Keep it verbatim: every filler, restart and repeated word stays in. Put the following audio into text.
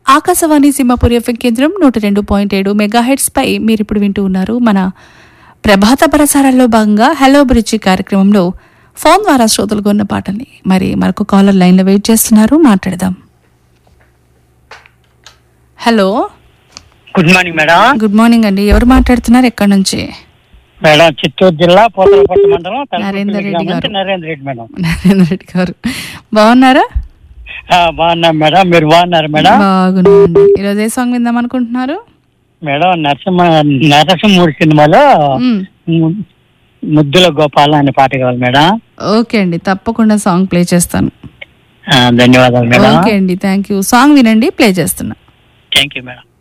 Akashvani Simhapuri FM కేంద్రం నూట రెండు పాయింట్ ఏడు మెగా హెడ్స్ పై మీరు ఇప్పుడు వింటూ ఉన్నారు మన ప్రభాత ప్రసారాల్లో భాగంగా హలో బ్రిడ్జి కార్యక్రమంలో ఫోన్ ద్వారా శ్రోతలకు ఉన్న పాటల్ని. మరి మరొక కాలర్ లైన్ లో వెయిట్ చేస్తున్నారు, మాట్లాడదాం. Hello, good morning madam. Good morning అండి. ఎవరు మాట్లాడుతున్నారు, ఎక్కడి నుంచి? మేడం చిత్తూరు జిల్లా పోతలపట్టు మండలం నరేందర్ రెడ్డి గారు. నరేంద్ర రెడ్డి మేడం. నరేందర్ రెడ్డి గారు బాగున్నారా? బాగున్నాం మేడం, మీరు బాగున్నారు మేడం? బాగున్నాండి. ఈరోజు ఏ సాంగ్ విందాం అనుకుంటున్నారు? మేడం నరసింహ నరసింహమూర్తి సినిమాలో ముద్దుల గోపాల అనే పాట కావాలి మేడం. ఓకే అండి, తప్పకుండా సాంగ్ ప్లే చేస్తాను. ధన్యవాదాలు మేడం. ఓకే అండి, థ్యాంక్ యూ. సాంగ్ వినండి, ప్లే చేస్తున్నా. Thank you madam.